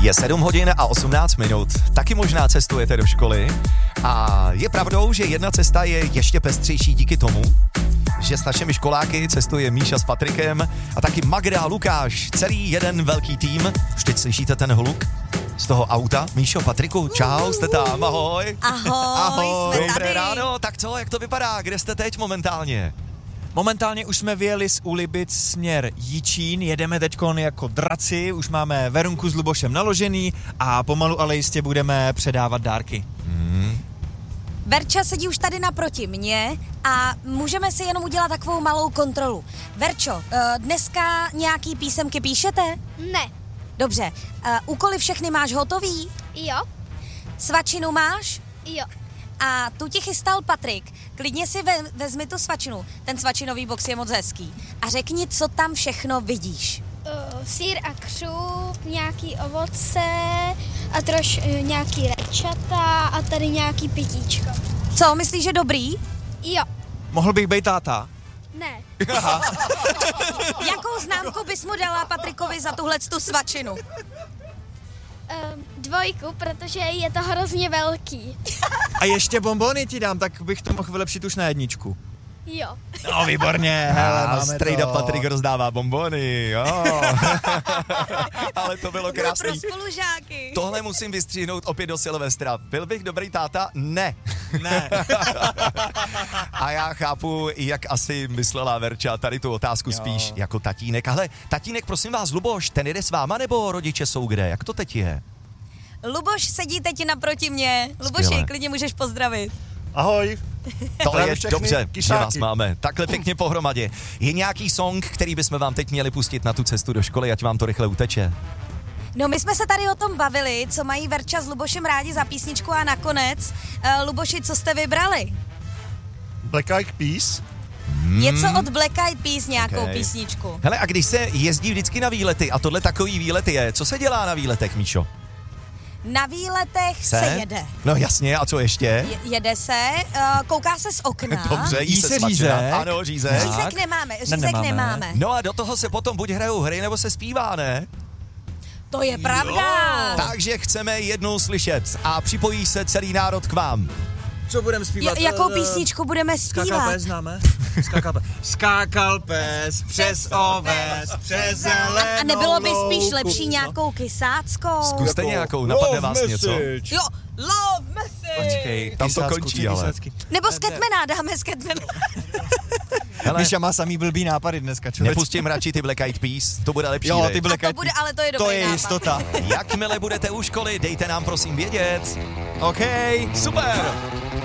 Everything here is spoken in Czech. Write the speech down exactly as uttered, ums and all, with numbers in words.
Je sedm hodin a osmnáct minut. Taky možná cestujete do školy. A je pravdou, že jedna cesta je ještě pestřejší díky tomu, že s našimi školáky cestuje Míša s Patrikem a taky Magda a Lukáš. Celý jeden velký tým. Už teď slyšíte ten hluk z toho auta. Míšo, Patriku, čau, jste tam, ahoj. Ahoj, ahoj. jsme Dobré tady. ráno, tak co, jak to vypadá, kde jste teď momentálně? Momentálně už jsme vyjeli z Úlibic směr Jičín, jedeme teďkon jako draci, už máme Verunku s Lubošem naložený a pomalu ale jistě budeme předávat dárky. Hmm. Verča sedí už tady naproti mě a můžeme si jenom udělat takovou malou kontrolu. Verčo, dneska nějaký písemky píšete? Ne. Dobře, úkoly všechny máš hotový? Jo. Svačinu máš? Jo. A tu ti chystal Patrik. Klidně si ve, vezmi tu svačinu. Ten svačinový box je moc hezký. A řekni, co tam všechno vidíš. Uh, sýr a křup, nějaký ovoce a troš uh, nějaký rajčata a tady nějaký pitíčko. Co, myslíš, že dobrý? Jo. Mohl bych být táta? Ne. Jakou známku bys mu dala Patrikovi za tuhletu svačinu? Uh, dvojku, protože je to hrozně velký. A ještě bonbony ti dám, tak bych to mohl vylepšit už na jedničku. Jo. No výborně, hele, A máme strejda to. Patrik rozdává bonbony, jo. Ale to bylo No, pro krásný. spolužáky. Tohle musím vystřihnout opět do Silvestra. Byl bych dobrý táta? Ne. Ne. A já chápu, jak asi myslela Verča tady tu otázku Jo. spíš jako tatínek. Ale tatínek, prosím vás, Luboš, ten jede s váma nebo rodiče jsou kde? Jak to teď je? Luboš sedí teď naproti mě. Luboši, Skvělé. klidně můžeš pozdravit. Ahoj. To Zdravím je všechny dobře, že kysáky. vás máme takhle pěkně pohromadě. Je nějaký song, který bychom vám teď měli pustit na tu cestu do školy, ať vám to rychle uteče? No, my jsme se tady o tom bavili, co mají Verča s Lubošem rádi za písničku a nakonec, uh, Luboši, co jste vybrali? Black Eyed Peas. Hmm. Něco od Black Eyed Peas, nějakou Okay. písničku. Hele, a když se jezdí vždycky na výlety a tohle takový výlety je, co se dělá na výletech, Míšo? Na výletech se, se jede. No jasně, a co ještě? Je, jede se, uh, kouká se z okna. Dobře, jí Jí se se svačina. řízek. Ano, řízek. Tak. Řízek nemáme, řízek nemáme. nemáme. No a do toho se potom buď hrajou hry, nebo se zpívá, ne? To je pravda. Takže chceme jednou slyšet a připojí se celý národ k vám. Co budeme zpívat? J- jakou Eh, písničku budeme Skákal zpívat? pes, známe? Skákal pes. Skákal pes přes oves, přes zelenou A nebylo by spíš louku. lepší nějakou kysáckou? Zkuste Jako nějakou, napadne love vás něco? message. Jo, love message. Počkej, Tam to kysácku, končí, ty ale. kysácky. Nebo z Catmana, dáme z Catmana. Hele, Míša má samý blbý nápady dneska, člověk. nepustím radši ty Black Eyed Peas, to bude lepší. Jo, viď? ty Black A to Eyed bude, Peas. ale to je dobrý To je nápad. jistota. Jakmile budete u školy, dejte nám prosím vědět. OK. Super!